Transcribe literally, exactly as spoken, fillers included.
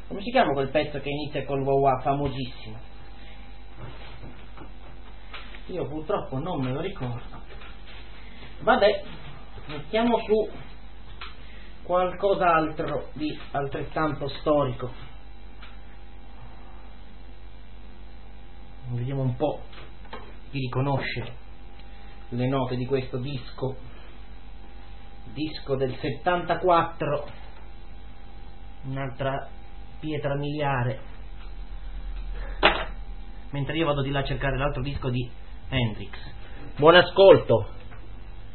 Come si chiama quel pezzo che inizia col wow, famosissimo? Io purtroppo non me lo ricordo. Vabbè, mettiamo su qualcos'altro di altrettanto storico. Vediamo un po' chi riconosce le note di questo disco. Disco del settantaquattro, un'altra pietra miliare. Mentre io vado di là a cercare l'altro disco di Hendrix. Buon ascolto.